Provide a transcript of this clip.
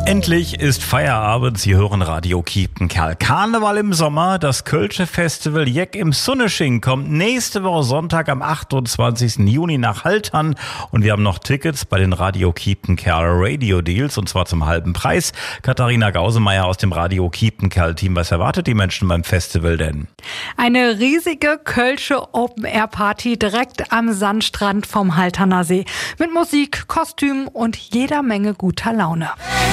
Endlich ist Feierabend. Sie hören Radio Kiepenkerl. Karneval im Sommer, das Kölsche Festival Jeck im Sunnesching kommt nächste Woche Sonntag am 28. Juni nach Haltern. Und wir haben noch Tickets bei den Radio Kiepenkerl Radio Deals und zwar zum halben Preis. Katharina Gausemeyer aus dem Radio Kiepenkerl Team. Was erwartet die Menschen beim Festival denn? Eine riesige Kölsche Open-Air-Party direkt am Sandstrand vom Halterner See. Mit Musik, Kostümen und jeder Menge guter Laune.